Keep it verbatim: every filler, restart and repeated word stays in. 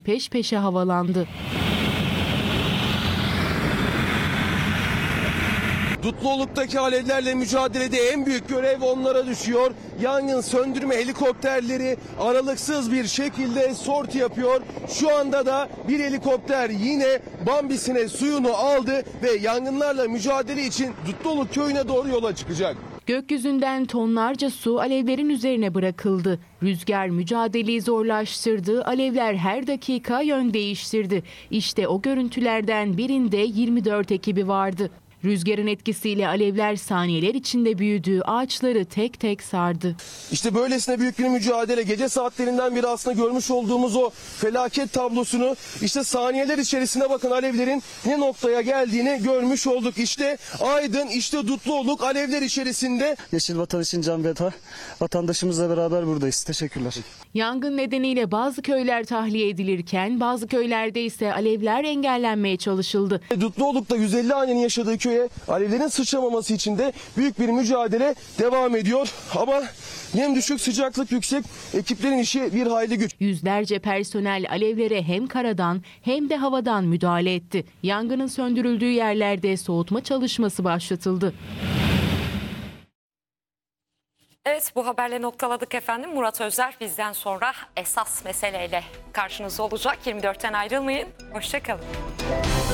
peş peşe havalandı. Dutluluk'taki alevlerle mücadelede en büyük görev onlara düşüyor. Yangın söndürme helikopterleri aralıksız bir şekilde sorti yapıyor. Şu anda da bir helikopter yine Bambis'ine suyunu aldı ve yangınlarla mücadele için Dutluluk köyüne doğru yola çıkacak. Gökyüzünden tonlarca su alevlerin üzerine bırakıldı. Rüzgar mücadeleyi zorlaştırdı, alevler her dakika yön değiştirdi. İşte o görüntülerden birinde yirmi dört ekibi vardı. Rüzgarın etkisiyle alevler saniyeler içinde büyüdü, ağaçları tek tek sardı. İşte böylesine büyük bir mücadele, gece saatlerinden biri aslında görmüş olduğumuz o felaket tablosunu işte saniyeler içerisinde bakın alevlerin ne noktaya geldiğini görmüş olduk. İşte Aydın, işte Dutluluk alevler içerisinde. Yeşil Vatan için can feda. Vatandaşımızla beraber buradayız. Teşekkürler. Yangın nedeniyle bazı köyler tahliye edilirken bazı köylerde ise alevler engellenmeye çalışıldı. Dutluluk'ta yüz elli ailenin yaşadığı köye alevlerin sıçramaması için de büyük bir mücadele devam ediyor. Ama nem düşük, sıcaklık yüksek, ekiplerin işi bir hayli güç. Yüzlerce personel alevlere hem karadan hem de havadan müdahale etti. Yangının söndürüldüğü yerlerde soğutma çalışması başlatıldı. Evet, bu haberle noktaladık efendim. Murat Özler bizden sonra esas meseleyle karşınızda olacak. yirmi dörtten ayrılmayın. Hoşça kalın.